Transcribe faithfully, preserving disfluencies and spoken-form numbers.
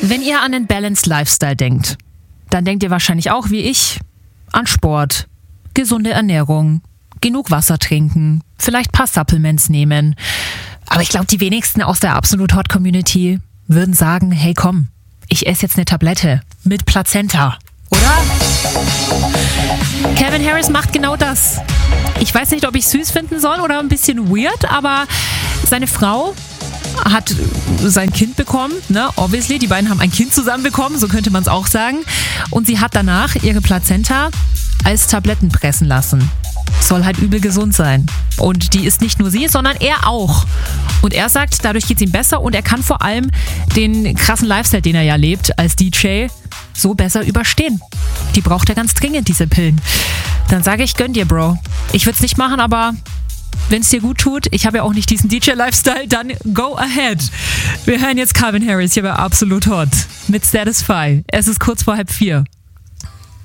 Wenn ihr an den Balanced Lifestyle denkt, dann denkt ihr wahrscheinlich auch wie ich an Sport, gesunde Ernährung, genug Wasser trinken, vielleicht ein paar Supplements nehmen. Aber ich glaube, die wenigsten aus der Absolut Hot Community würden sagen, hey komm, ich esse jetzt eine Tablette mit Plazenta, oder? Calvin Harris macht genau das. Ich weiß nicht, ob ich süß finden soll oder ein bisschen weird, aber seine Frau hat sein Kind bekommen, ne? Obviously, die beiden haben ein Kind zusammen bekommen, so könnte man es auch sagen. Und sie hat danach ihre Plazenta als Tabletten pressen lassen. Soll halt übel gesund sein. Und die ist nicht nur sie, sondern er auch. Und er sagt, dadurch geht es ihm besser und er kann vor allem den krassen Lifestyle, den er ja lebt als D J, so besser überstehen. Die braucht er ganz dringend, diese Pillen. Dann sage ich, gönn dir, Bro. Ich würde es nicht machen, aber wenn es dir gut tut, ich habe ja auch nicht diesen D J-Lifestyle, dann go ahead. Wir hören jetzt Calvin Harris hier bei Absolut Hot mit Satisfy. Es ist kurz vor halb vier.